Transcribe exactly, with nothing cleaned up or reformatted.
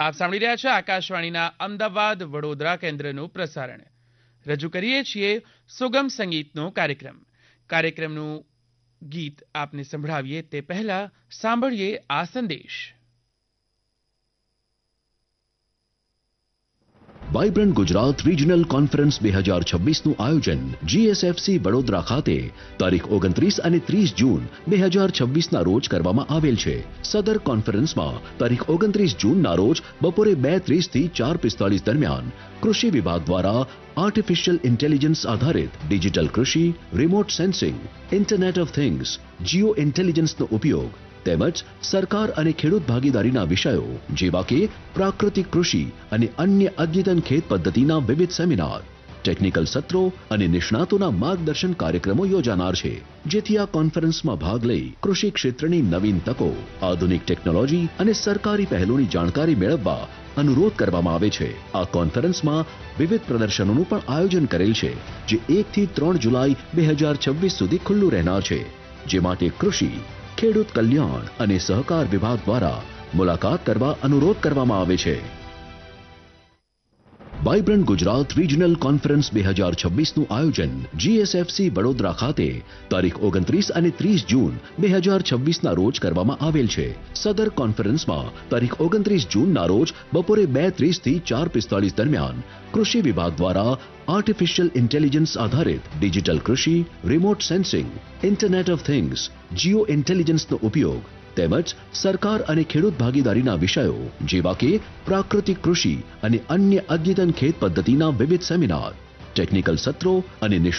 આપ સાંભળી રહ્યા છો આકાશવાણીના અમદાવાદ વડોદરા કેન્દ્રનું પ્રસારણ. રજૂ કરીએ છીએ સુગમ સંગીતનો કાર્યક્રમ. કાર્યક્રમનું ગીત આપને સંભળાવીએ તે પહેલા સાંભળીએ આ સંદેશ. વાઇબ્રન્ટ ગુજરાત રિજનલ કોન્ફરન્સ બે હજાર છવ્વીસનું આયોજન જીએસએફસી વડોદરા ખાતે તારીખ ઓગણત્રીસ અને ત્રીસ જૂન બે હજાર છવ્વીસના રોજ કરવામાં આવેલ છે. સદર કોન્ફરન્સમાં તારીખ ઓગણત્રીસ જૂનના રોજ બપોરે બે ત્રીસથી ચાર પિસ્તાળીસ દરમિયાન કૃષિ વિભાગ દ્વારા આર્ટિફિશિયલ ઇન્ટેલિજન્સ આધારિત ડિજિટલ કૃષિ, remote sensing, internet of things, Jio ઇન્ટેલિજન્સનો ઉપયોગ તેમજ સરકાર અને ખેડૂત ભાગીદારીના વિષયો જેવા કે પ્રાકૃતિક કૃષિ અને અન્ય અદ્યતન ખેત પદ્ધતિના વિવિધ સેમિનાર, ટેકનિકલ સત્રો અને નિષ્ણાતોના માર્ગદર્શન કાર્યક્રમો યોજાનાર છે, જેથી આ કોન્ફરન્સમાં ભાગ લઈ કૃષિ ક્ષેત્રની નવીન તકો, આધુનિક ટેકનોલોજી અને સરકારી પહેલોની જાણકારી મેળવવા અનુરોધ કરવામાં આવે છે. આ કોન્ફરન્સમાં વિવિધ પ્રદર્શનોનું પણ આયોજન કરેલ છે, જે એક થી ત્રણ જુલાઈ બે હજાર છવ્વીસ સુધી ખુલ્લું રહેનાર છે, જે માટે કૃષિ, ખેડૂત કલ્યાણ અને સહકાર વિભાગ દ્વારા મુલાકાત કરવા અનુરોધ કરવામાં આવે છે. વાઇબ્રન્ટ ગુજરાત રિજનલ કોન્ફરન્સ બે હજાર છવ્વીસનું આયોજન જીએસએફસી વડોદરા ખાતે તારીખ ઓગણત્રીસ અને ત્રીસ જૂન બે હજાર છવ્વીસના રોજ કરવામાં આવેલ છે. સદર કોન્ફરન્સમાં તારીખ ઓગણત્રીસ જૂનના રોજ બપોરે બે ત્રીસથી ચાર પિસ્તાળીસ દરમિયાન કૃષિ વિભાગ દ્વારા આર્ટિફિશિયલ ઇન્ટેલિજન્સ આધારિત ડિજિટલ કૃષિ, remote sensing, internet of things, Jio ઇન્ટેલિજન્સનો ઉપયોગ તેમજ સરકાર અને ખેડૂત ભાગીદારીના વિષયો જેવા કે પ્રાકૃતિક કૃષિ અને અન્ય અદ્યતન ખેત પદ્ધતિના વિવિધ સેમિનાર, ટેકનિકલ સત્રો અને